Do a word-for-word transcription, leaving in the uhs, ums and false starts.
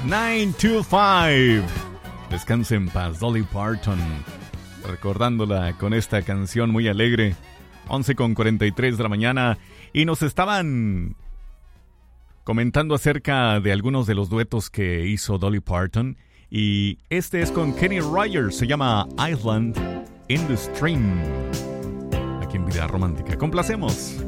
nine two five. Descanse en paz, Dolly Parton. Recordándola con esta canción muy alegre. once con cuarenta y tres de la mañana. Y nos estaban comentando acerca de algunos de los duetos que hizo Dolly Parton. Y este es con Kenny Rogers. Se llama Island in the Stream. Aquí en Vida Romántica. Complacemos.